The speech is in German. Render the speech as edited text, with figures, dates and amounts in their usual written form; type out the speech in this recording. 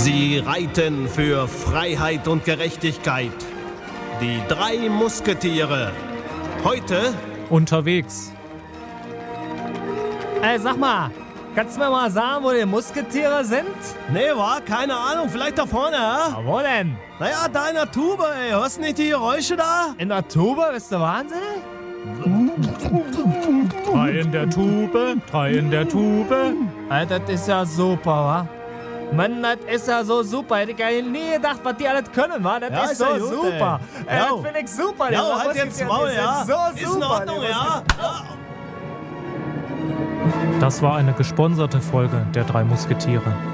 Sie reiten für Freiheit und Gerechtigkeit. Die 3 Musketiere. Heute unterwegs. Ey, sag mal, kannst du mir mal sagen, wo die Musketiere sind? Nee, keine Ahnung, vielleicht da vorne, ja? Wo denn? Naja, da in der Tube, ey. Hörst du nicht die Geräusche da? In der Tube? Bist du wahnsinnig? 3 in der Tube, 3 in der Tube. Ey, das ist ja super, wa? Mann, das ist ja so super. Hätte ich ja nie gedacht, was die alles können, wa? Das Ja, ist ist so ja gut, super. ey. Das Jo. finde ich super. Ja, die halt jetzt Musketiere, Maul, die ja. sind so Ist in super, Ordnung, die ja. Das war eine gesponserte Folge der 3 Musketiere.